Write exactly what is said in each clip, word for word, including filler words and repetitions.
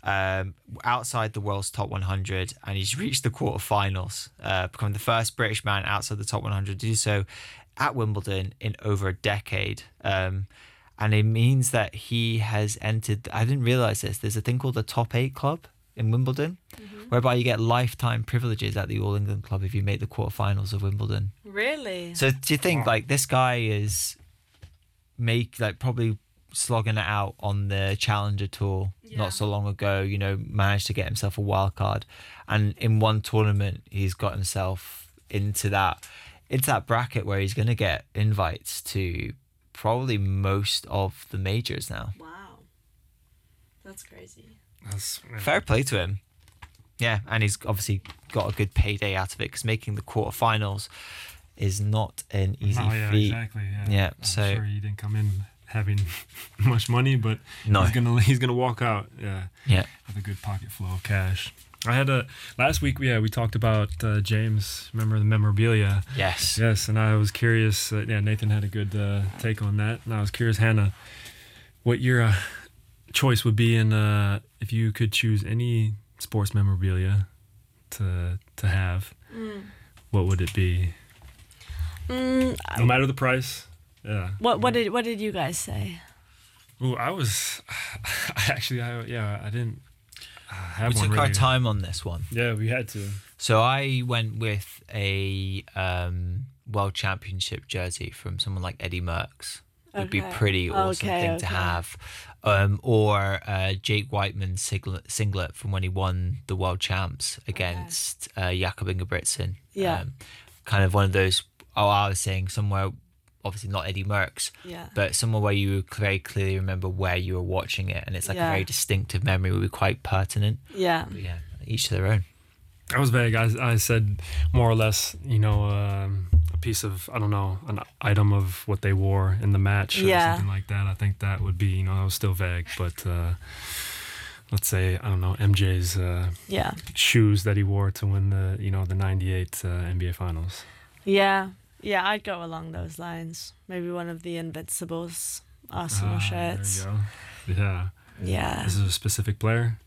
um, outside the world's top one hundred, and he's reached the quarterfinals, uh, becoming the first British man outside the top one hundred to do so at Wimbledon in over a decade. Um, and it means that he has entered, I didn't realize this, there's a thing called the Top eight Club in Wimbledon, mm-hmm. whereby you get lifetime privileges at the All England Club if you make the quarterfinals of Wimbledon. Really? So do you think, like, this guy is make like probably slogging it out on the Challenger Tour yeah. not so long ago, you know, managed to get himself a wild card, and in one tournament he's got himself into that into that bracket where he's going to get invites to probably most of the majors now. Wow, that's crazy. That's yeah. Fair play to him. Yeah, and he's obviously got a good payday out of it, because making the quarterfinals is not an easy oh, yeah, feat. Exactly. Yeah. Yeah. I'm so sure he didn't come in having much money, but no. he's gonna he's gonna walk out. Yeah. Yeah. With a good pocket flow of cash. I had a last week. Yeah, we talked about uh, James. Remember the memorabilia? Yes. Yes, and I was curious. Uh, yeah, Nathan had a good uh, take on that, and I was curious, Hannah, what your uh, choice would be in uh, if you could choose any sports memorabilia to to have. Mm. What would it be? Mm, no matter the price. Yeah. What what did what did you guys say? Ooh, I was I actually I yeah I didn't uh, have we one took really. our time on this one. Yeah, we had to. So I went with a um, World Championship jersey from someone like Eddie Merckx. It would okay. be pretty awesome okay, thing okay. to have. Um, or uh, Jake Whiteman's singlet, singlet from when he won the World Champs against okay. uh, Jakob Ingebrigtsen. Yeah. Um, kind of one of those, oh, I was saying somewhere, obviously not Eddie Merckx, yeah. but somewhere where you very clearly remember where you were watching it, and it's like yeah. a very distinctive memory would be quite pertinent. Yeah. But yeah, each to their own. I was vague. I, I said more or less, you know, um, a piece of, I don't know, an item of what they wore in the match or yeah. something like that. I think that would be, you know, I was still vague, but uh, let's say, I don't know, M J's uh, yeah. shoes that he wore to win the, you know, the ninety-eight uh, N B A Finals. Yeah. Yeah, I'd go along those lines. Maybe one of the Invincibles Arsenal ah, shirts. There you go. Yeah. Yeah. This is a specific player?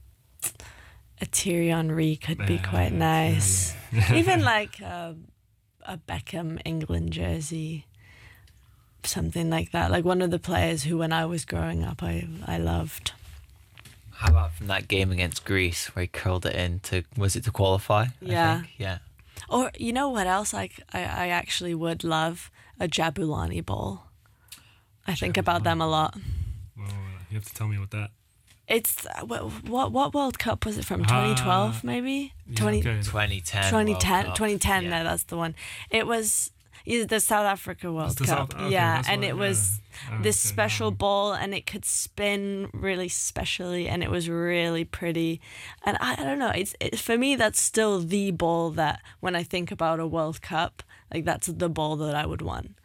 A Thierry Henry could be yeah, quite nice. Yeah, yeah. Even like a, a Beckham England jersey, something like that. Like one of the players who, when I was growing up, I I loved. How about from that game against Greece where he curled it in to, was it to qualify? Yeah. I think? Yeah. Or you know what else I, I, I actually would love? A Jabulani ball. I think Jabulani. about them a lot. Well, you have to tell me what that. It's uh, what what World Cup was it from? twenty twelve, uh, maybe. Yeah, twenty okay. twenty ten. twenty ten. twenty ten. Yeah. No, that's the one. It was either the South Africa World the Cup. South, okay, yeah, and what, it was yeah. this okay, special no. ball, and it could spin really specially, and it was really pretty. And I, I don't know. It's it, for me, that's still the ball that when I think about a World Cup, like that's the ball that I would want.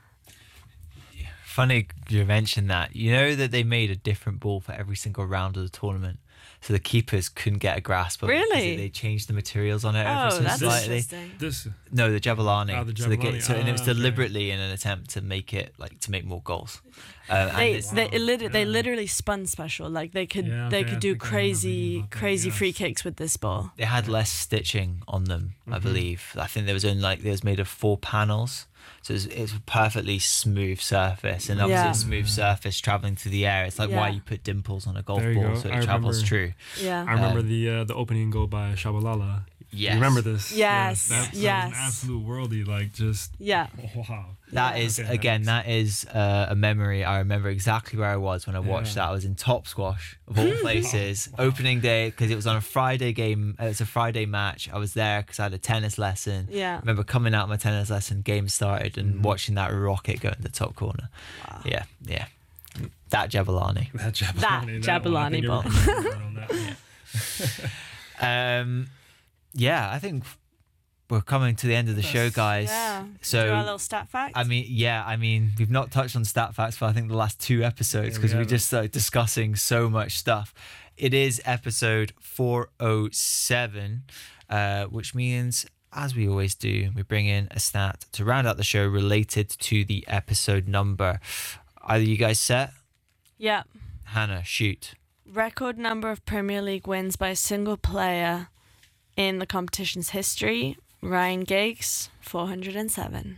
Funny you mentioned that. You know that they made a different ball for every single round of the tournament, so the keepers couldn't get a grasp of it. Really? They changed the materials on it Oh, ever so that's slightly. interesting. This. No, the Jabulani. Oh, the So, they get, Jabulani. so and it was Ah, okay. deliberately in an attempt to make it like to make more goals. Uh, and They it's- they, Wow. lit- they Yeah. literally spun special. Like they could Yeah, they okay, could I do think I remember reading crazy about that, crazy yes. free kicks with this ball. they had less stitching on them, I Mhm. believe. I think there was only like it was made of four panels, so it's it's a perfectly smooth surface, and obviously Yeah. a smooth surface traveling through the air. It's like why Yeah. you put dimples on a golf There you ball go. so I it travels remember- true. Yeah. I remember Um, the uh, the opening goal by Shabalala. Yes, You remember this? Yes, That, that yes. was an absolute worldie. Like just Yeah. wow. That Yeah. is Okay, again. next. That is uh, a memory. I remember exactly where I was when I watched Yeah. that. I was in Top Squash of all places, Wow. opening day because it was on a Friday game. It was a Friday match. I was there because I had a tennis lesson. Yeah. I remember coming out of my tennis lesson, game started, and Mhm. watching that rocket go in the top corner. Wow. Yeah, yeah. That Jabulani. That Jabulani. That one, I Jabulani think ball. everyone remembered on that. Um, yeah, I think we're coming to the end of the show, Yes. guys. Yeah. So do our little stat fact. I mean, yeah, I mean, we've not touched on stat facts for I think the last two episodes Yeah, we because we, we haven't. just started discussing so much stuff. It is episode four oh seven, uh, which means, as we always do, we bring in a stat to round out the show related to the episode number. Are you guys set? yeah. Hannah, shoot. record number of Premier League wins by a single player in the competition's history, Ryan Giggs, four hundred seven.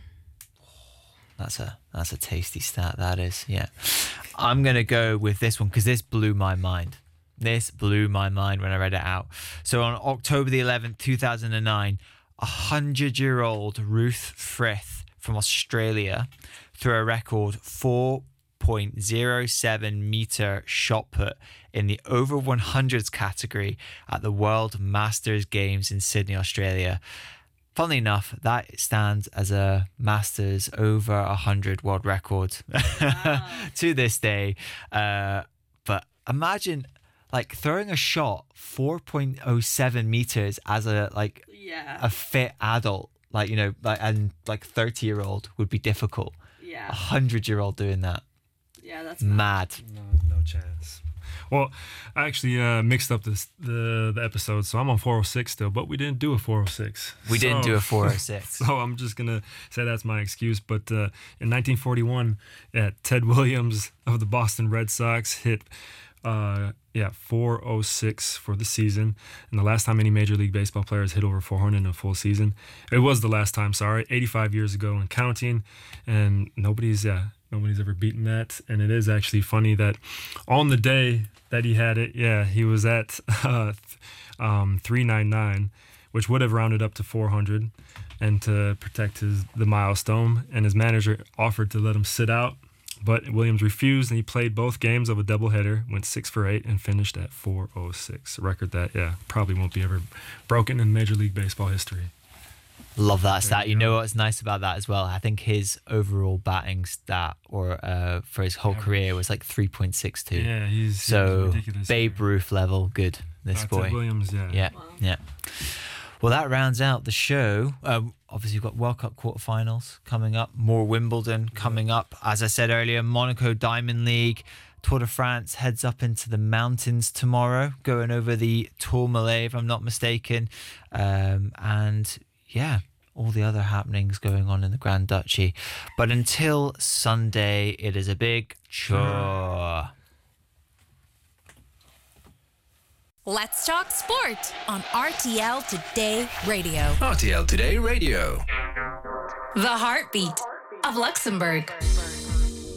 That's a that's a tasty stat, that is. Yeah. I'm going to go with this one because this blew my mind. This blew my mind when I read it out. So on October the eleventh, two thousand nine, a hundred-year-old Ruth Frith from Australia threw a record four point zero seven meter shot put in the over one hundreds category at the World Masters Games in Sydney, Australia. Funnily enough, that stands as a Masters over one hundred world record wow. to this day. Uh, but imagine like throwing a shot four point oh seven meters as a like yeah. a fit adult, like, you know, like, and like thirty year old would be difficult. Yeah. A hundred year old doing that. Yeah, that's mad. No, no chance. Well, I actually uh, mixed up this the the episode, so I'm on four oh six still, but we didn't do a four oh six. We so, didn't do a four oh six. So I'm just gonna say that's my excuse. But uh, in nineteen forty-one, yeah, Ted Williams of the Boston Red Sox hit uh, yeah four oh six for the season, and the last time any Major League Baseball players hit over four hundred in a full season, it was the last time. Sorry, eighty-five years ago and counting, and nobody's yeah. Nobody's ever beaten that. And it is actually funny that on the day that he had it, yeah, he was at uh, um, three ninety-nine, which would have rounded up to four hundred, and to protect his the milestone. And his manager offered to let him sit out, but Williams refused, and he played both games of a doubleheader, went six for eight, and finished at four oh six. A record that, yeah, probably won't be ever broken in Major League Baseball history. Love that stat. You know what's nice about that as well? I think his overall batting stat or uh, for his whole Average. career was like three point six two. Yeah, he's so he's ridiculous. Babe Ruth level. Good, this uh, boy. Ted Williams, yeah. Yeah, Wow. yeah. Well, that rounds out the show. Um, obviously, we've got World Cup quarterfinals coming up. More Wimbledon coming up. As I said earlier, Monaco Diamond League. Tour de France heads up into the mountains tomorrow, going over the Tourmalet, if I'm not mistaken. Um, and yeah, all the other happenings going on in the Grand Duchy. But until Sunday, it is a big chore. Let's talk sport on R T L Today Radio. R T L Today Radio. The heartbeat of Luxembourg.